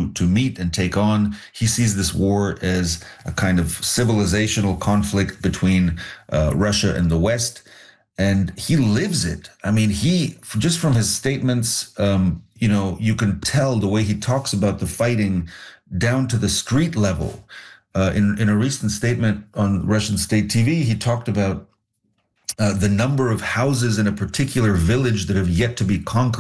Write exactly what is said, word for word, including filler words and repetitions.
to to meet and take on. He sees this war as a kind of civilizational conflict between uh, Russia and the West, and he lives it. I mean, he just from his statements, um, you know, you can tell the way he talks about the fighting down to the street level. Uh, in in a recent statement on Russian state T V, he talked about uh, the number of houses in a particular village that have yet to be conquered